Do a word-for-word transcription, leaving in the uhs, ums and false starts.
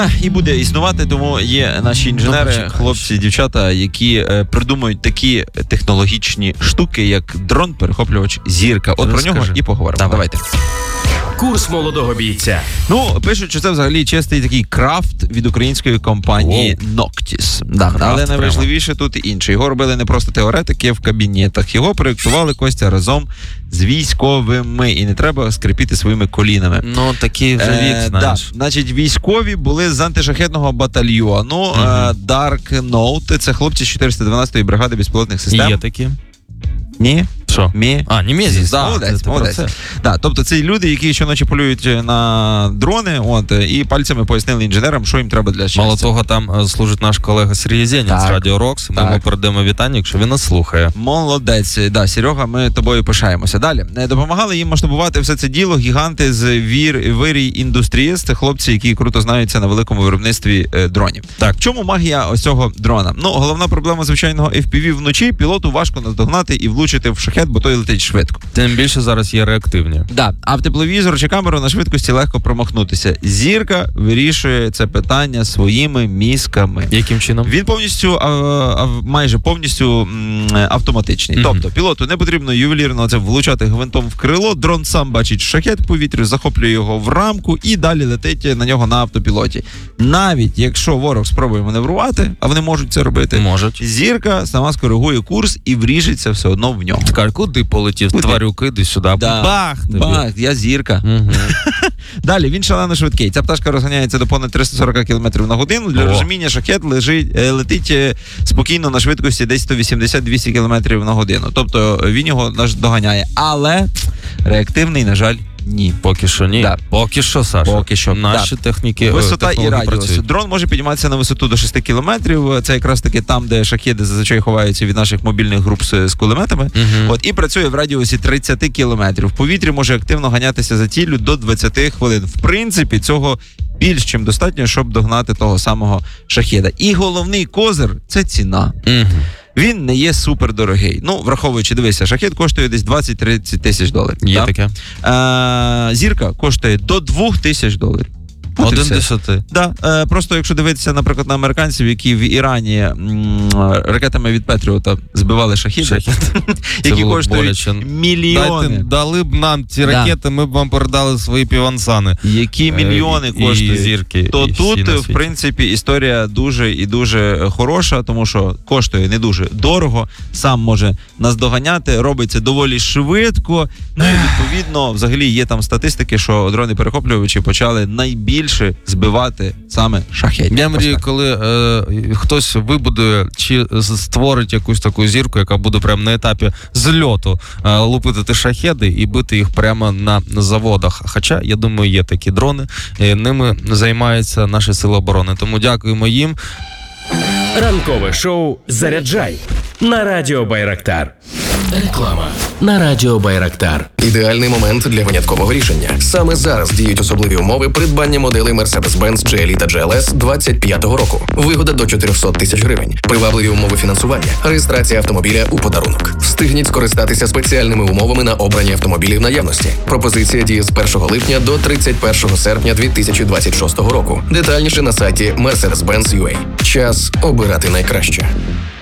існувала і буде існувати, тому є наші інженери, ну, хлопці, дівчата, які е, придумують такі технологічні штуки, як дрон-перехоплювач «Зірка». От Розкажи. про нього і поговоримо. Давай. Давайте. Курс молодого бійця. Ну, пишуть, що це взагалі чистий такий крафт від української компанії Noctis. Да, але найважливіше тут інше. Його робили не просто теоретики в кабінетах. Його проєктували, Костя, разом з військовими. І не треба скрипіти своїми колінами. Ну, такий вже вік, Е, знаєш. да. Значить, військові були з антишахетного батальйону Угу. е, Dark Note. Це хлопці з чотириста дванадцятої бригади безпілотних систем. Є такі. Ні? Що? Мі? А, Німезіс. Да, молодець, молодець. Да, тобто це люди, які щоночі полюють на дрони, от, і пальцями пояснили інженерам, що їм треба для щастя. Мало того, там е, служить наш колега Сергій Зенін з Так. Радіо Рокс. Ми Так. йому передаємо вітання, якщо він нас слухає. Молодець, да, Серега, ми тобою пишаємося. Далі. Е, Допомагали їм масштабувати все це діло гіганти з Вір Вирій Індустрієс. Це хлопці, які круто знаються на великому виробництві е, дронів. Так, в чому магія ось цього дрона? Ну, головна проблема звичайного еф пі ві вночі. Пілоту важко наздогнати і влучити в шахет, бо той летить швидко. Тим більше зараз є реактивні. Да, а в тепловізор чи камеру на швидкості легко промахнутися. Зірка вирішує це питання своїми мізками. Яким чином? Він повністю, а, а, майже повністю м, автоматичний. Mm-hmm. Тобто пілоту не потрібно ювелірно це влучати гвинтом в крило, дрон сам бачить шахет в повітрі, захоплює його в рамку і далі летить на нього на автопілоті. Навіть якщо ворог спробує маневрувати, а вони можуть це робити, Можуть. Зірка сама скоригує курс і вріжеться все одно в нього. Скажи, куди полетів? Куди? Тварюки, іди сюди. Да. Бах! Тобі. Бах, я Зірка. Угу. Далі, він шалено швидкий. Ця пташка розганяється до понад триста сорок кілометрів на годину. Для О. розуміння, шахет лежить, е, летить е, спокійно на швидкості десь сто вісімдесят - двісті кілометрів на годину. Тобто він його наш доганяє. Але реактивний, на жаль, ні. Поки що ні. Да. Поки що, Саша. Поки що. Наші Да. техніки, Висота і технології радіус. працюють. Дрон може підніматися на висоту до шести кілометрів. Це якраз таки там, де шахеди зазвичай ховаються від наших мобільних груп з, з кулеметами. Мгм. От, і працює в радіусі тридцять кілометрів. В повітрі може активно ганятися за ціллю до двадцять хвилин. В принципі, цього більш чим достатньо, щоб догнати того самого шахеда. І головний козир – це ціна. Мгм. Він не є супердорогий. Ну, враховуючи, дивися, шахет коштує десь двадцять-тридцять тисяч доларів. Є да? таке. Е, Зірка коштує до двох тисяч доларів. От і Один все. десяти. Да, е, просто якщо дивитися, наприклад, на американців, які в Ірані м, ракетами від Петріота збивали шахіди, Шахет. Це які було коштують боляче. мільйони. Дайте, дали б нам ці Да. ракети, ми б вам передали свої півансани. Які мільйони Е, і- коштують. і зірки, То і всі тут, на в світі. принципі, історія дуже і дуже хороша, тому що коштує не дуже дорого, сам може наздоганяти, робиться доволі швидко. Ну і відповідно, взагалі є там статистики, що дрони-перехоплювачі почали найбільше збивати саме шахетів. Я Ось мрію, так. коли е, хтось вибудує чи з- створить якусь таку зірку, яка буде прямо на етапі зльоту е, лупити шахеди і бити їх прямо на заводах. Хоча, я думаю, є такі дрони, і ними займаються наші сили оборони. Тому дякуємо їм. Ранкове шоу «Заряджай» на Радіо Байрактар. Реклама на Радіо Байрактар. Ідеальний момент для виняткового рішення. Саме зараз діють особливі умови придбання моделей Mercedes-Benz джі ел і та джі ел ес двадцять п'ятого року. Вигода до чотириста тисяч гривень. Привабливі умови фінансування. Реєстрація автомобіля у подарунок. Встигніть скористатися спеціальними умовами на обрані автомобілі в наявності. Пропозиція діє з першого липня до тридцять першого серпня дві тисячі двадцять шостого року. Детальніше на сайті Mercedes-Benz точка ю а. Час обирати найкраще.